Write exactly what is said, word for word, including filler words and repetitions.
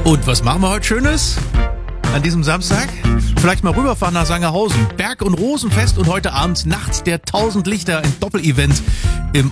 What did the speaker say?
Und was machen wir heute Schönes an diesem Samstag? Vielleicht mal rüberfahren nach Sangerhausen. Berg- und Rosenfest und heute Abend nachts der tausend Lichter, ein Doppelevent im